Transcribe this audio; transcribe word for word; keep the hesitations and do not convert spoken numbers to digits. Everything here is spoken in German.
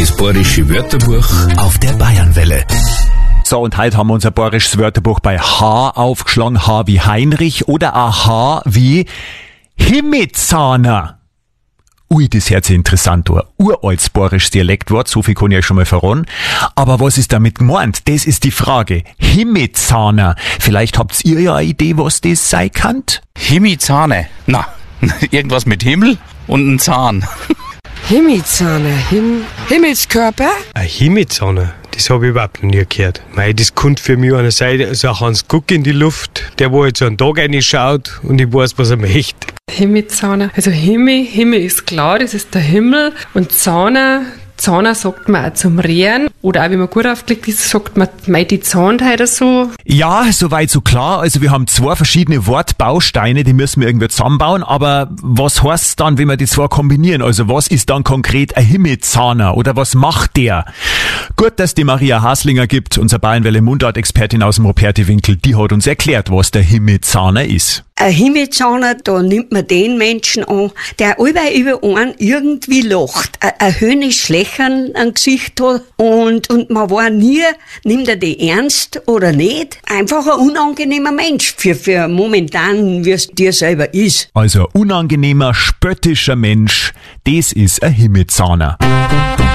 Das bayerische Wörterbuch auf der Bayernwelle. So, und heute haben wir unser bayerisches Wörterbuch bei H aufgeschlagen. H wie Heinrich oder ein H wie Himmelzahner. Ui, das hört sich interessant an. Uraltes bayerisches Dialektwort, so viel kann ich euch schon mal verraten. Aber was ist damit gemeint? Das ist die Frage. Himmelzahner. Vielleicht habt ihr ja eine Idee, was das sein kann? Himmelzahner. Na, irgendwas mit Himmel und ein Zahn. Himmelzahner, Him Himmelskörper? Ein Himmelzahner, das habe ich überhaupt noch nie gehört. Mei, das könnte für mich einer sein, so ein Hans Guck in die Luft, der wo jetzt so einen Tag reinschaut und ich weiß, was er möchte. Himmelzahner, also Himmel, Himmel ist klar, das ist der Himmel. Und Zahner, Zahner sagt man auch zum Rehren. Oder auch, wenn man gut aufgelegt ist, sagt man, mei, die zahnt heute so. Ja, soweit so klar. Also wir haben zwei verschiedene Wortbausteine, die müssen wir irgendwie zusammenbauen. Aber was heißt dann, wenn wir die zwei kombinieren? Also was ist dann konkret ein Himmelzahner? Oder was macht der? Gut, dass die Maria Haslinger gibt, unsere Bayernwelle Mundart-Expertin aus dem Ruperti-Winkel, die hat uns erklärt, was der Himmelzahner ist. Ein Himmelzahner, da nimmt man den Menschen an, der allweil über einen irgendwie lacht, ein, ein höhnisch Lächeln am Gesicht hat und, und man weiß nie, nimmt er die ernst oder nicht. Einfach ein unangenehmer Mensch für, für momentan, wie es dir selber ist. Also ein unangenehmer, spöttischer Mensch, das ist ein Himmelzahner.